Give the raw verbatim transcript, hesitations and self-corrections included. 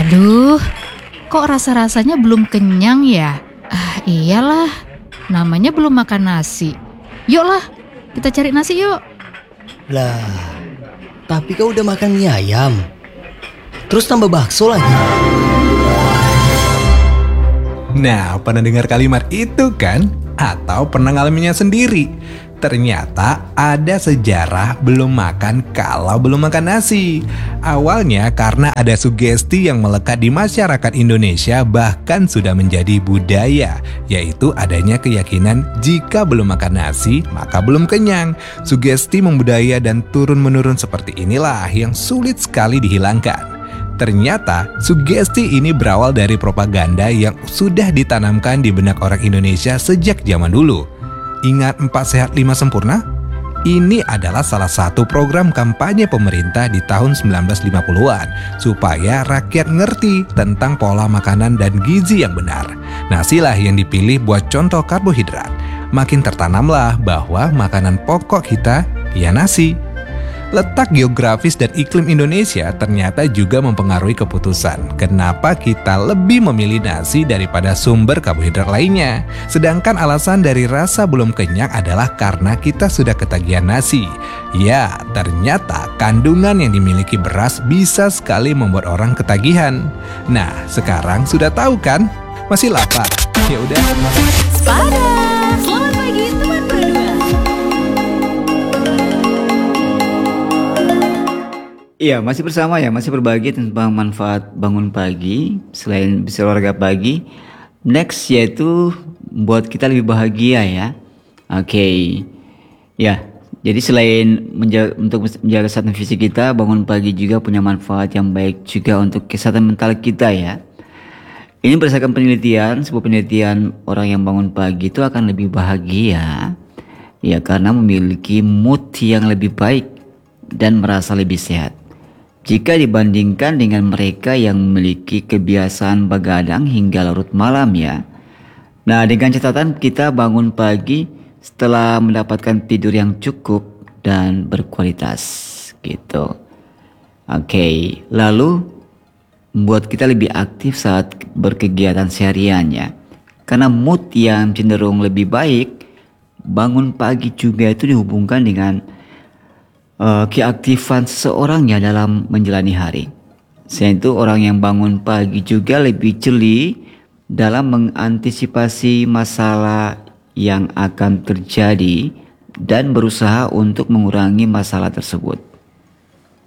Aduh, kok rasa-rasanya belum kenyang ya? Ah, iyalah, namanya belum makan nasi. Yuklah, kita cari nasi yuk. Lah, tapi kau udah makan mie ayam. Terus tambah bakso lagi. Nah, pernah dengar kalimat itu kan? Atau pernah ngalaminnya sendiri? Ternyata ada sejarah belum makan kalau belum makan nasi. Awalnya karena ada sugesti yang melekat di masyarakat Indonesia bahkan sudah menjadi budaya, yaitu adanya keyakinan jika belum makan nasi maka belum kenyang. Sugesti membudaya dan turun-menurun seperti inilah yang sulit sekali dihilangkan. Ternyata sugesti ini berawal dari propaganda yang sudah ditanamkan di benak orang Indonesia sejak zaman dulu. Ingat empat sehat lima sempurna? Ini adalah salah satu program kampanye pemerintah di tahun sembilan belas lima puluhan supaya rakyat ngerti tentang pola makanan dan gizi yang benar. Nasilah yang dipilih buat contoh karbohidrat. Makin tertanamlah bahwa makanan pokok kita ya nasi. Letak geografis dan iklim Indonesia ternyata juga mempengaruhi keputusan kenapa kita lebih memilih nasi daripada sumber karbohidrat lainnya. Sedangkan alasan dari rasa belum kenyang adalah karena kita sudah ketagihan nasi. Ya, ternyata kandungan yang dimiliki beras bisa sekali membuat orang ketagihan. Nah, sekarang sudah tahu kan? Masih lapar? Ya udah. Sepada, selamat pagi teman berdua. Iya, masih bersama ya, masih berbagi tentang manfaat bangun pagi. Selain bisa olahraga pagi, next yaitu buat kita lebih bahagia ya. Oke, okay. Ya, jadi selain menjaga, untuk menjaga kesehatan fisik kita, bangun pagi juga punya manfaat yang baik juga untuk kesehatan mental kita ya. Ini berdasarkan penelitian, sebuah penelitian orang yang bangun pagi itu akan lebih bahagia ya karena memiliki mood yang lebih baik dan merasa lebih sehat jika dibandingkan dengan mereka yang memiliki kebiasaan begadang hingga larut malam ya. Nah, dengan catatan kita bangun pagi setelah mendapatkan tidur yang cukup dan berkualitas gitu. Oke, lalu membuat kita lebih aktif saat berkegiatan seharian ya. Karena mood yang cenderung lebih baik, bangun pagi juga itu dihubungkan dengan Uh, keaktifan seseorang ya dalam menjalani hari. Selain itu orang yang bangun pagi juga lebih jeli dalam mengantisipasi masalah yang akan terjadi dan berusaha untuk mengurangi masalah tersebut.